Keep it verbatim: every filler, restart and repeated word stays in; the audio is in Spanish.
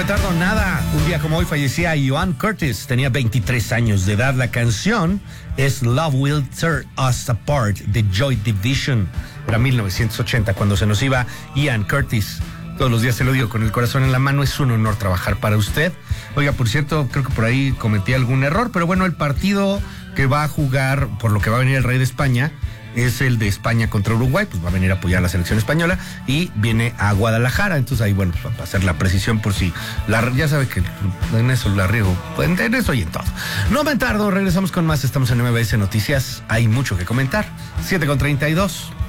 me tardo nada. Un día como hoy fallecía Joan Curtis, tenía veintitrés años de edad. La canción es Love Will Tear Us Apart de Joy Division. Era mil novecientos ochenta cuando se nos iba Ian Curtis. Todos los días se lo digo con el corazón en la mano, es un honor trabajar para usted. Oiga, por cierto, creo que por ahí cometí algún error, pero bueno, el partido que va a jugar, por lo que va a venir el Rey de España, es el de España contra Uruguay, pues va a venir a apoyar a la selección española y viene a Guadalajara. Entonces ahí, bueno, pues va a hacer la precisión por si, la, ya sabe que en eso la riego, en eso y en todo. No me tardo, regresamos con más, estamos en M B S Noticias, hay mucho que comentar. siete con treinta y dos.